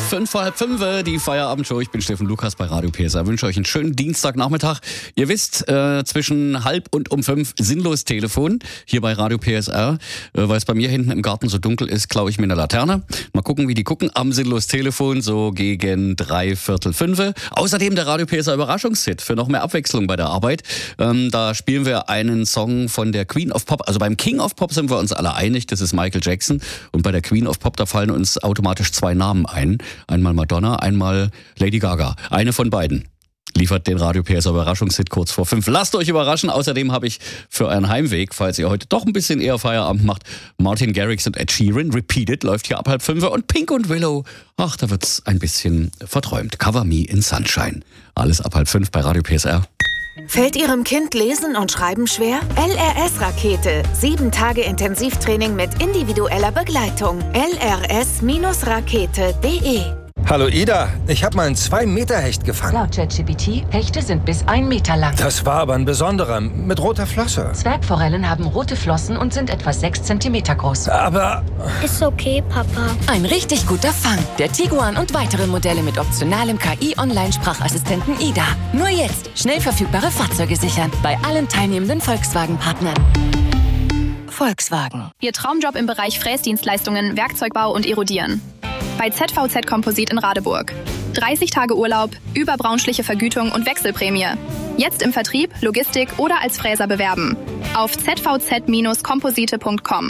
5:30, die Feierabendshow. Ich bin Steffen Lukas bei Radio PSR. Ich wünsche euch einen schönen Dienstagnachmittag. Ihr wisst, zwischen 4:30 und 5 sinnlos Telefon hier bei Radio PSR. Weil es bei mir hinten im Garten so dunkel ist, klaue ich mir eine Laterne. Mal gucken, wie die gucken am sinnlos Telefon, so gegen 4:45. Außerdem der Radio PSR Überraschungshit für noch mehr Abwechslung bei der Arbeit. Da spielen wir einen Song von der Queen of Pop. Also beim King of Pop sind wir uns alle einig, das ist Michael Jackson. Und bei der Queen of Pop, da fallen uns automatisch 2 Namen ein. Einmal Madonna, einmal Lady Gaga. Eine von beiden liefert den Radio PSR Überraschungshit kurz vor 5. Lasst euch überraschen. Außerdem habe ich für euren Heimweg, falls ihr heute doch ein bisschen eher Feierabend macht, Martin Garrix und Ed Sheeran. Repeated läuft hier ab 4:30 und Pink und Willow. Ach, da wird's ein bisschen verträumt. Cover Me in Sunshine. Alles ab 4:30 bei Radio PSR. Fällt Ihrem Kind Lesen und Schreiben schwer? LRS-Rakete. 7 Tage Intensivtraining mit individueller Begleitung. lrs-rakete.de. Hallo Ida, ich habe mal einen 2-Meter-Hecht gefangen. Laut ChatGPT, Hechte sind bis 1 Meter lang. Das war aber ein besonderer, mit roter Flosse. Zwergforellen haben rote Flossen und sind etwa 6 Zentimeter groß. Aber... Ist okay, Papa. Ein richtig guter Fang. Der Tiguan und weitere Modelle mit optionalem KI-Online-Sprachassistenten Ida. Nur jetzt schnell verfügbare Fahrzeuge sichern. Bei allen teilnehmenden Volkswagen-Partnern. Volkswagen. Ihr Traumjob im Bereich Fräsdienstleistungen, Werkzeugbau und Erodieren. Bei ZVZ Komposit in Radeburg. 30 Tage Urlaub, überbraunschliche Vergütung und Wechselprämie. Jetzt im Vertrieb, Logistik oder als Fräser bewerben. Auf zvz-komposite.com.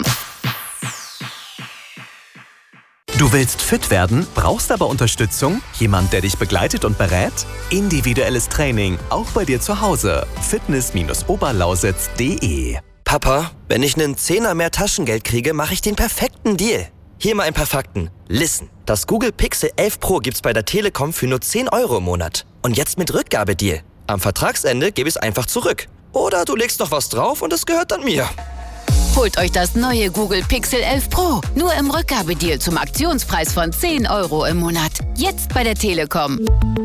Du willst fit werden, brauchst aber Unterstützung? Jemand, der dich begleitet und berät? Individuelles Training, auch bei dir zu Hause. Fitness-oberlausitz.de. Papa, wenn ich einen Zehner mehr Taschengeld kriege, mache ich den perfekten Deal. Hier mal ein paar Fakten. Listen, das Google Pixel 11 Pro gibt's bei der Telekom für nur 10 € im Monat. Und jetzt mit Rückgabedeal. Am Vertragsende gebe ich es einfach zurück. Oder du legst noch was drauf und es gehört dann mir. Holt euch das neue Google Pixel 11 Pro. Nur im Rückgabedeal zum Aktionspreis von 10 € im Monat. Jetzt bei der Telekom.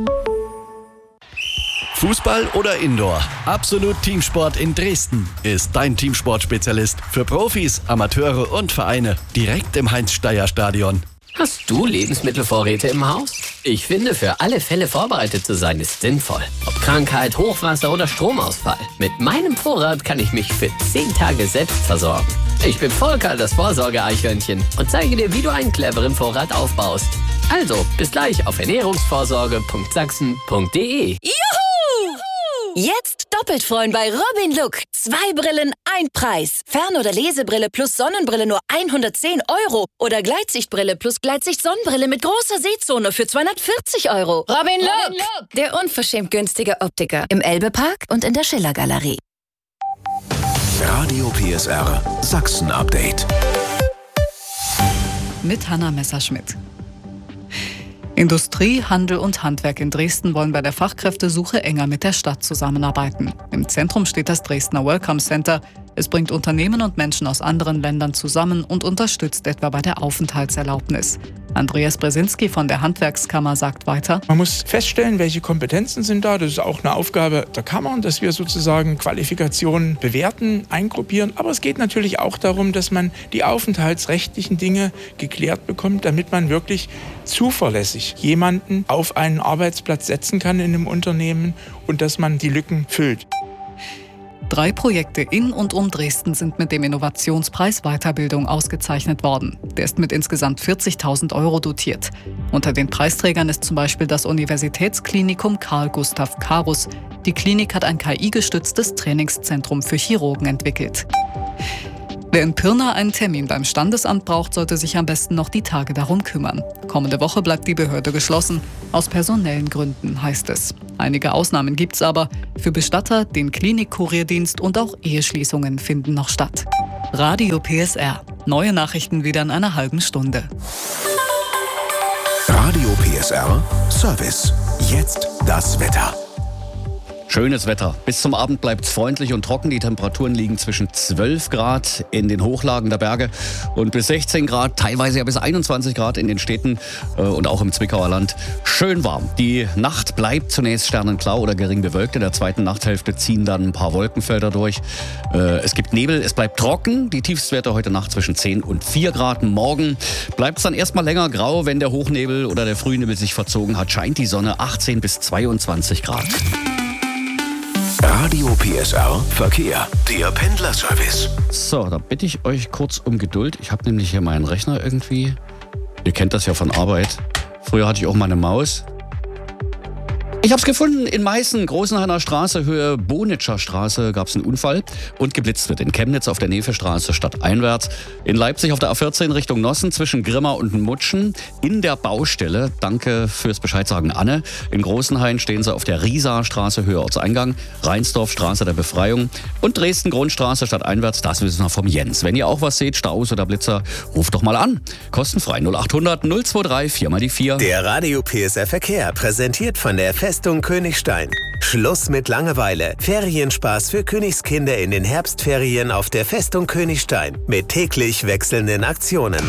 Fußball oder Indoor? Absolut Teamsport in Dresden ist dein Teamsportspezialist für Profis, Amateure und Vereine. Direkt im Heinz-Steier-Stadion. Hast du Lebensmittelvorräte im Haus? Ich finde, für alle Fälle vorbereitet zu sein ist sinnvoll. Ob Krankheit, Hochwasser oder Stromausfall. Mit meinem Vorrat kann ich mich für 10 Tage selbst versorgen. Ich bin Volker, das Vorsorge-Eichhörnchen, und zeige dir, wie du einen cleveren Vorrat aufbaust. Also, bis gleich auf ernährungsvorsorge.sachsen.de. Jetzt doppelt freuen bei Robin Look. 2 Brillen, 1 Preis. Fern- oder Lesebrille plus Sonnenbrille nur 110 € oder Gleitsichtbrille plus Gleitsicht-Sonnenbrille mit großer Sehzone für 240 €. Robin Look, der unverschämt günstige Optiker im Elbe-Park und in der Schiller-Galerie. Radio PSR Sachsen-Update. Mit Hanna Messerschmidt. Industrie, Handel und Handwerk in Dresden wollen bei der Fachkräftesuche enger mit der Stadt zusammenarbeiten. Im Zentrum steht das Dresdner Welcome Center. Es bringt Unternehmen und Menschen aus anderen Ländern zusammen und unterstützt etwa bei der Aufenthaltserlaubnis. Andreas Brzezinski von der Handwerkskammer sagt weiter: Man muss feststellen, welche Kompetenzen sind da. Das ist auch eine Aufgabe der Kammern, dass wir sozusagen Qualifikationen bewerten, eingruppieren. Aber es geht natürlich auch darum, dass man die aufenthaltsrechtlichen Dinge geklärt bekommt, damit man wirklich zuverlässig jemanden auf einen Arbeitsplatz setzen kann in einem Unternehmen und dass man die Lücken füllt. 3 Projekte in und um Dresden sind mit dem Innovationspreis Weiterbildung ausgezeichnet worden. Der ist mit insgesamt 40.000 € dotiert. Unter den Preisträgern ist zum Beispiel das Universitätsklinikum Carl Gustav Carus. Die Klinik hat ein KI-gestütztes Trainingszentrum für Chirurgen entwickelt. Wer in Pirna einen Termin beim Standesamt braucht, sollte sich am besten noch die Tage darum kümmern. Kommende Woche bleibt die Behörde geschlossen. Aus personellen Gründen, heißt es. Einige Ausnahmen gibt's aber. Für Bestatter, den Klinikkurierdienst und auch Eheschließungen finden noch statt. Radio PSR. Neue Nachrichten wieder in einer halben Stunde. Radio PSR Service. Jetzt das Wetter. Schönes Wetter. Bis zum Abend bleibt es freundlich und trocken. Die Temperaturen liegen zwischen 12 Grad in den Hochlagen der Berge und bis 16 Grad, teilweise ja bis 21 Grad in den Städten und auch im Zwickauer Land. Schön warm. Die Nacht bleibt zunächst sternenklar oder gering bewölkt. In der zweiten Nachthälfte ziehen dann ein paar Wolkenfelder durch. Es gibt Nebel, es bleibt trocken. Die Tiefstwerte heute Nacht zwischen 10 und 4 Grad. Morgen bleibt es dann erstmal länger grau. Wenn der Hochnebel oder der Frühnebel sich verzogen hat, scheint die Sonne 18 bis 22 Grad. Radio PSR Verkehr, der Pendlerservice. So, da bitte ich euch kurz um Geduld. Ich habe nämlich hier meinen Rechner irgendwie. Ihr kennt das ja von Arbeit. Früher hatte ich auch meine Maus. Ich habe es gefunden in Meißen, Großenhainer Straße, Höhe Bonitscher Straße, gab es einen Unfall und geblitzt wird. In Chemnitz auf der Nevestraße stadteinwärts. In Leipzig auf der A14 Richtung Nossen zwischen Grimma und Mutschen. In der Baustelle, danke fürs Bescheidsagen Anne. In Großenhain stehen sie auf der Riesaer Straße, Höhe Ortseingang. Rheinsdorf, Straße der Befreiung. Und Dresden-Grundstraße stadteinwärts, das wissen wir vom Jens. Wenn ihr auch was seht, Staus oder Blitzer, ruft doch mal an. Kostenfrei 0800 023 4 mal die 4. Der Radio PSR Verkehr, präsentiert von der Festung Königstein. Schluss mit Langeweile. Ferienspaß für Königskinder in den Herbstferien auf der Festung Königstein. Mit täglich wechselnden Aktionen.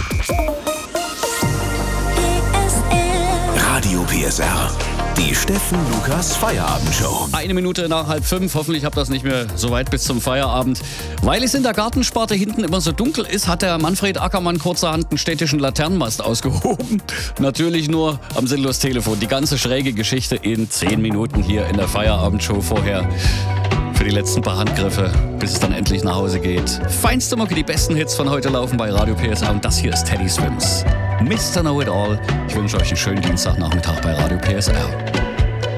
Radio PSR. Die Steffen Lukas Feierabendshow. 1 Minute nach 4:30. Hoffentlich habt ihr das nicht mehr so weit bis zum Feierabend. Weil es in der Gartensparte hinten immer so dunkel ist, hat der Manfred Ackermann kurzerhand einen städtischen Laternenmast ausgehoben. Natürlich nur am sinnlos Telefon. Die ganze schräge Geschichte in 10 Minuten hier in der Feierabendshow vorher. Für die letzten paar Handgriffe, bis es dann endlich nach Hause geht. Feinste Mucke, die besten Hits von heute laufen bei Radio PSR und das hier ist Teddy Swims. Mr. Know It All. Ich wünsche euch einen schönen Dienstagnachmittag bei Radio PSR.